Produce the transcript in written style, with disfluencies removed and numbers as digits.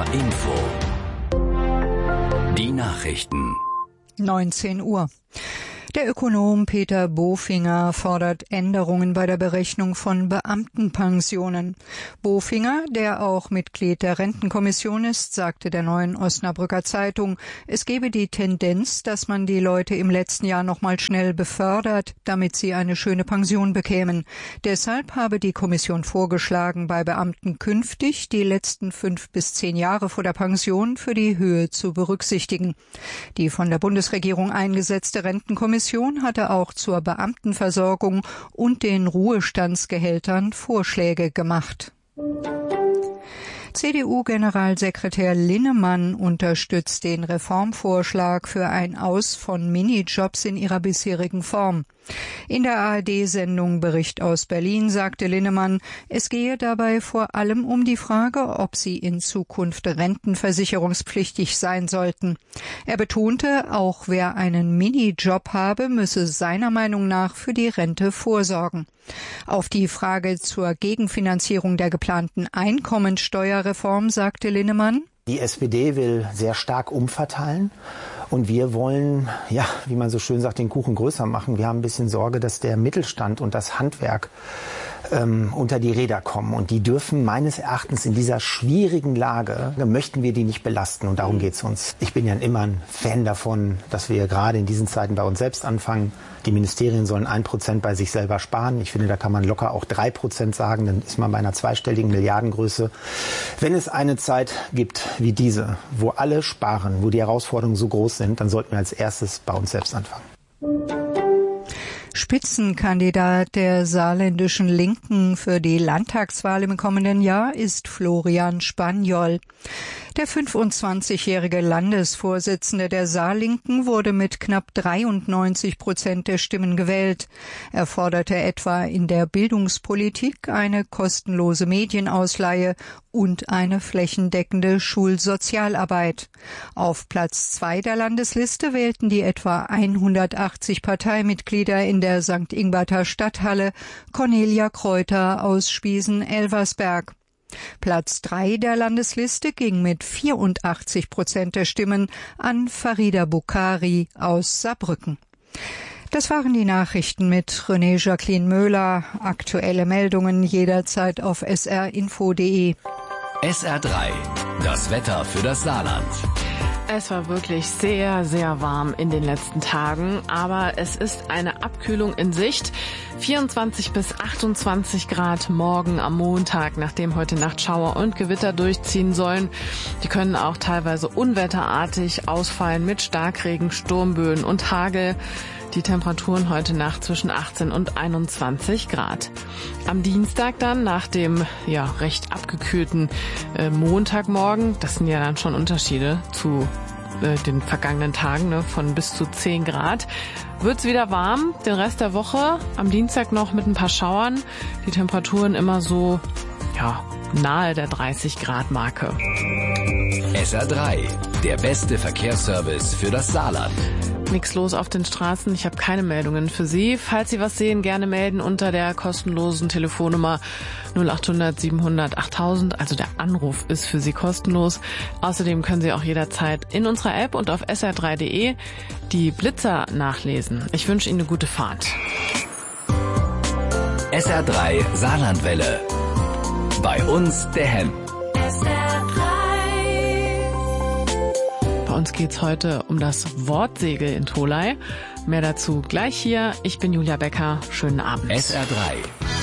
Info. Die Nachrichten. 19 Uhr. Der Ökonom Peter Bofinger fordert Änderungen bei der Berechnung von Beamtenpensionen. Bofinger, der auch Mitglied der Rentenkommission ist, sagte der Neuen Osnabrücker Zeitung, es gebe die Tendenz, dass man die Leute im letzten Jahr noch mal schnell befördert, damit sie eine schöne Pension bekämen. Deshalb habe die Kommission vorgeschlagen, bei Beamten künftig die letzten 5 bis 10 Jahre vor der Pension für die Höhe zu berücksichtigen. Die von der Bundesregierung eingesetzte Rentenkommission hatte auch zur Beamtenversorgung und den Ruhestandsgehältern Vorschläge gemacht. CDU-Generalsekretär Linnemann unterstützt den Reformvorschlag für ein Aus von Minijobs in ihrer bisherigen Form. In der ARD-Sendung Bericht aus Berlin sagte Linnemann, es gehe dabei vor allem um die Frage, ob sie in Zukunft rentenversicherungspflichtig sein sollten. Er betonte, auch wer einen Minijob habe, müsse seiner Meinung nach für die Rente vorsorgen. Auf die Frage zur Gegenfinanzierung der geplanten Einkommensteuerreform sagte Linnemann, die SPD will sehr stark umverteilen. Und wir wollen, ja, wie man so schön sagt, den Kuchen größer machen. Wir haben ein bisschen Sorge, dass der Mittelstand und das Handwerk unter die Räder kommen. Und die dürfen meines Erachtens in dieser schwierigen Lage, möchten wir die nicht belasten. Und darum geht's uns. Ich bin ja immer ein Fan davon, dass wir gerade in diesen Zeiten bei uns selbst anfangen. Die Ministerien sollen 1% bei sich selber sparen. Ich finde, da kann man locker auch 3% sagen. Dann ist man bei einer zweistelligen Milliardengröße. Wenn es eine Zeit gibt wie diese, wo alle sparen, wo die Herausforderungen so groß sind, dann sollten wir als erstes bei uns selbst anfangen. Spitzenkandidat der saarländischen Linken für die Landtagswahl im kommenden Jahr ist Florian Spaniol. Der 25-jährige Landesvorsitzende der Saarlinken wurde mit knapp 93% der Stimmen gewählt. Er forderte etwa in der Bildungspolitik eine kostenlose Medienausleihe und eine flächendeckende Schulsozialarbeit. Auf Platz 2 der Landesliste wählten die etwa 180 Parteimitglieder in der St. Ingberter Stadthalle Cornelia Kreuter aus Spiesen-Elversberg. Platz 3 der Landesliste ging mit 84% der Stimmen an Farida Bukhari aus Saarbrücken. Das waren die Nachrichten mit René Jacqueline Möhler. Aktuelle Meldungen jederzeit auf srinfo.de. SR3, das Wetter für das Saarland. Es war wirklich sehr, sehr warm in den letzten Tagen, aber es ist eine Abkühlung in Sicht. 24 bis 28 Grad morgen am Montag, nachdem heute Nacht Schauer und Gewitter durchziehen sollen. Die können auch teilweise unwetterartig ausfallen mit Starkregen, Sturmböen und Hagel. Die Temperaturen heute Nacht zwischen 18 und 21 Grad. Am Dienstag dann, nach dem recht abgekühlten Montagmorgen, das sind ja dann schon Unterschiede zu den vergangenen Tagen, von bis zu 10 Grad, wird's wieder warm. Den Rest der Woche am Dienstag noch mit ein paar Schauern. Die Temperaturen immer so nahe der 30 Grad Marke. SR3, der beste Verkehrsservice für das Saarland. Nichts los auf den Straßen. Ich habe keine Meldungen für Sie. Falls Sie was sehen, gerne melden unter der kostenlosen Telefonnummer 0800 700 8000. Also der Anruf ist für Sie kostenlos. Außerdem können Sie auch jederzeit in unserer App und auf sr3.de die Blitzer nachlesen. Ich wünsche Ihnen eine gute Fahrt. SR3 Saarlandwelle. Bei uns der Hen. Bei uns geht's heute um das Wortsegel in Tholey. Mehr dazu gleich hier. Ich bin Julia Becker. Schönen Abend. SR3.